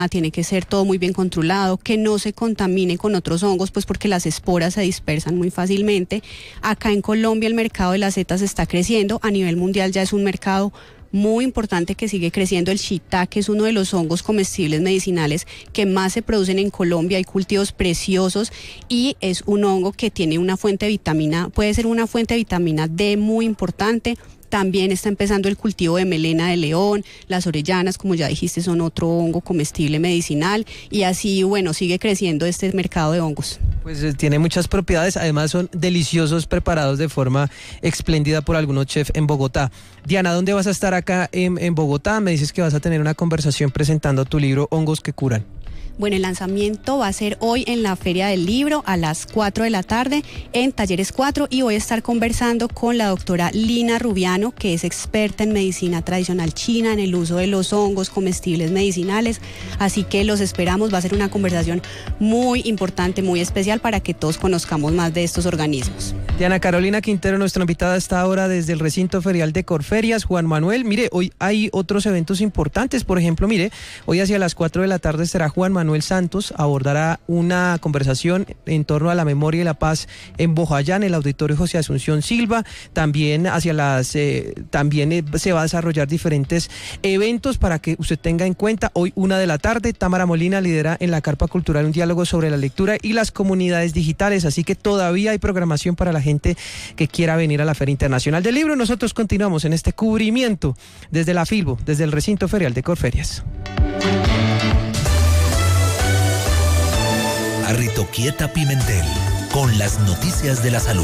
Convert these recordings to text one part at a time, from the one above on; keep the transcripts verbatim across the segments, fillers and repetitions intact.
tiene que ser todo muy bien controlado, que no se contamine con otros hongos, pues porque las esporas se dispersan muy fácilmente. Acá en Colombia el mercado de las setas está creciendo, a nivel mundial ya es un mercado muy importante que sigue creciendo. El shiitake es uno de los hongos comestibles medicinales que más se producen en Colombia, hay cultivos preciosos y es un hongo que tiene una fuente de vitamina, puede ser una fuente de vitamina D muy importante. También está empezando el cultivo de melena de león, las orellanas, como ya dijiste, son otro hongo comestible medicinal y así, bueno, sigue creciendo este mercado de hongos. Pues eh, tiene muchas propiedades, además son deliciosos, preparados de forma espléndida por algunos chefs en Bogotá. Diana, ¿dónde vas a estar acá en, en Bogotá? Me dices que vas a tener una conversación presentando tu libro Hongos que curan. Bueno, el lanzamiento va a ser hoy en la Feria del Libro a las cuatro de la tarde en Talleres cuatro y voy a estar conversando con la doctora Lina Rubiano, que es experta en medicina tradicional china, en el uso de los hongos comestibles medicinales, así que los esperamos, va a ser una conversación muy importante, muy especial para que todos conozcamos más de estos organismos. Diana Carolina Quintero, nuestra invitada hasta ahora desde el recinto ferial de Corferias. Juan Manuel, mire, hoy hay otros eventos importantes, por ejemplo, mire, hoy hacia las cuatro de la tarde estará Juan Manuel Santos, abordará una conversación en torno a la memoria y la paz en Bojayá, en el auditorio José Asunción Silva. También hacia las eh, también eh, se va a desarrollar diferentes eventos para que usted tenga en cuenta. Hoy una de la tarde, Tamara Molina lidera en la Carpa Cultural un diálogo sobre la lectura y las comunidades digitales, así que todavía hay programación para la gente que quiera venir a la Feria Internacional del Libro. Nosotros continuamos en este cubrimiento desde la Filbo, desde el recinto ferial de Corferias. Arritoquieta Pimentel, con las noticias de la salud.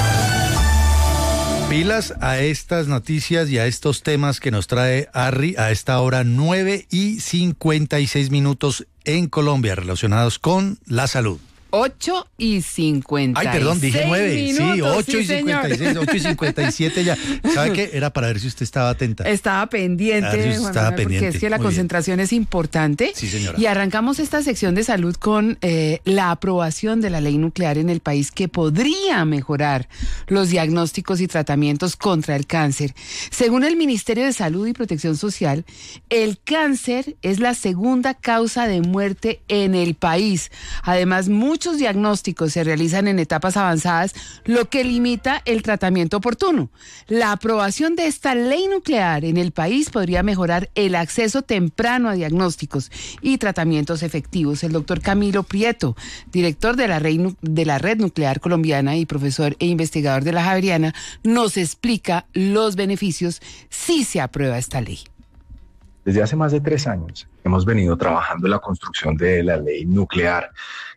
Pilas a estas noticias y a estos temas que nos trae Arri a esta hora nueve y cincuenta y seis minutos en Colombia relacionados con la salud. ocho y cincuenta y seis. Ay, perdón, dije nueve. Minutos, sí, ocho sí, y cincuenta y seis, ocho y cincuenta y siete ya. ¿Sabe qué? Era para ver si usted estaba atenta. Estaba pendiente, A ver si usted Juan estaba Manuel, pendiente. porque es que la Muy concentración bien. es importante. Sí, señora. Y arrancamos esta sección de salud con eh, la aprobación de la ley nuclear en el país que podría mejorar los diagnósticos y tratamientos contra el cáncer. Según el Ministerio de Salud y Protección Social, el cáncer es la segunda causa de muerte en el país. Además, muchos diagnósticos se realizan en etapas avanzadas, lo que limita el tratamiento oportuno. La aprobación de esta ley nuclear en el país podría mejorar el acceso temprano a diagnósticos y tratamientos efectivos. El doctor Camilo Prieto, director de la, Rey, de la Red Nuclear Colombiana y profesor e investigador de la Javeriana, nos explica los beneficios si se aprueba esta ley. Desde hace más de tres años hemos venido trabajando en la construcción de la ley nuclear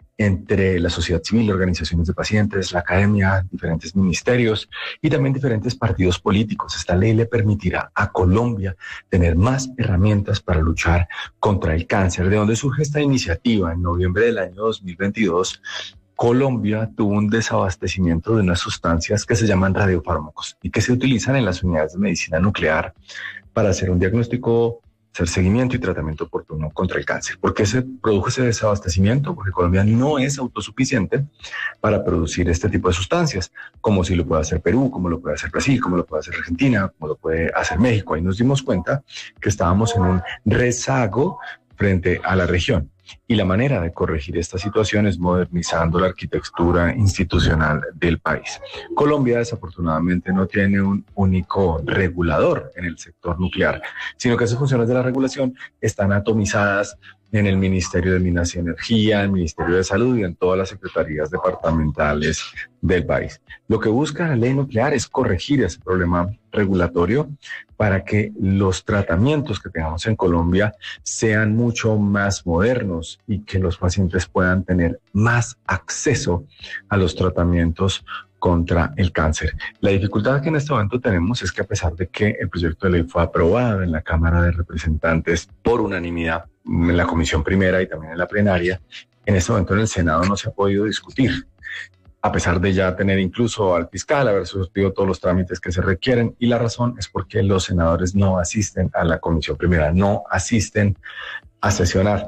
entre la sociedad civil, organizaciones de pacientes, la academia, diferentes ministerios y también diferentes partidos políticos. Esta ley le permitirá a Colombia tener más herramientas para luchar contra el cáncer. ¿De dónde surge esta iniciativa? En noviembre del año dos mil veintidós, Colombia tuvo un desabastecimiento de unas sustancias que se llaman radiofármacos y que se utilizan en las unidades de medicina nuclear para hacer un diagnóstico, hacer seguimiento y tratamiento oportuno contra el cáncer. ¿Por qué se produjo ese desabastecimiento? Porque Colombia no es autosuficiente para producir este tipo de sustancias, como si lo puede hacer Perú, como lo puede hacer Brasil, como lo puede hacer Argentina, como lo puede hacer México. Ahí nos dimos cuenta que estábamos en un rezago frente a la región. Y la manera de corregir esta situación es modernizando la arquitectura institucional del país. Colombia desafortunadamente no tiene un único regulador en el sector nuclear, sino que esas funciones de la regulación están atomizadas en el Ministerio de Minas y Energía, el Ministerio de Salud y en todas las secretarías departamentales del país. Lo que busca la ley nuclear es corregir ese problema regulatorio para que los tratamientos que tengamos en Colombia sean mucho más modernos y que los pacientes puedan tener más acceso a los tratamientos contra el cáncer. La dificultad que en este momento tenemos es que a pesar de que el proyecto de ley fue aprobado en la Cámara de Representantes por unanimidad, en la comisión primera y también en la plenaria, en este momento en el Senado no se ha podido discutir, a pesar de ya tener incluso al fiscal, haber surtido todos los trámites que se requieren, y la razón es porque los senadores no asisten a la comisión primera, no asisten a sesionar.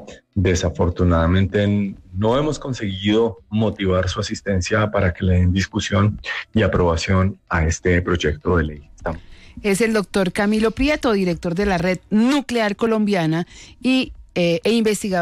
Desafortunadamente no hemos conseguido motivar su asistencia para que le den discusión y aprobación a este proyecto de ley. Es el doctor Camilo Prieto, director de la Red Nuclear Colombiana y eh, e investigadores